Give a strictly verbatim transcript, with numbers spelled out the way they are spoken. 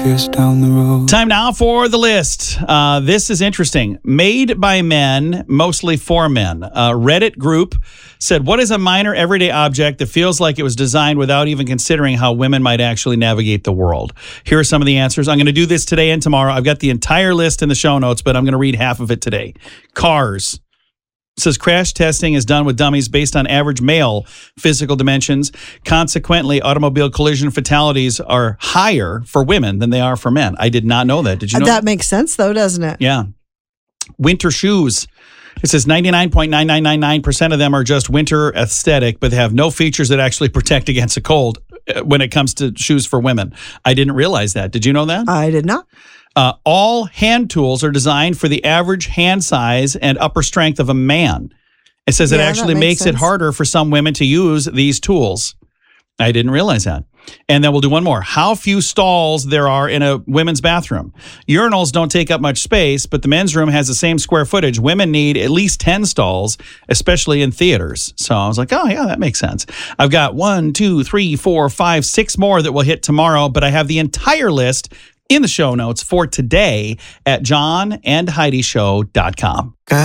years down the road. Time now for the list. Uh, this is interesting. Made by men, mostly for men. A Reddit group said, what is a minor everyday object that feels like it was designed without even considering how women might actually navigate the world? Here are some of the answers. I'm going to do this today and tomorrow. I've got the entire list in the show notes, but I'm going to read half of it today. Cars. It says crash testing is done with dummies based on average male physical dimensions. Consequently, automobile collision fatalities are higher for women than they are for men. I did not know that. Did you know that? That makes sense, though, doesn't it? Yeah. Winter shoes. It says ninety-nine point nine nine nine nine percent of them are just winter aesthetic, but they have no features that actually protect against a cold when it comes to shoes for women. I didn't realize that. Did you know that? I did not. Uh, all hand tools are designed for the average hand size and upper strength of a man. It says Yeah, it that actually makes makes it sense. harder for some women to use these tools. I didn't realize that. And then we'll do one more. How few stalls there are in a women's bathroom. Urinals don't take up much space, but the men's room has the same square footage. Women need at least ten stalls, especially in theaters. So I was like, oh, yeah, that makes sense. I've got one, two, three, four, five, six more that we'll hit tomorrow, but I have the entire list in the show notes for today at john and heidi show dot com.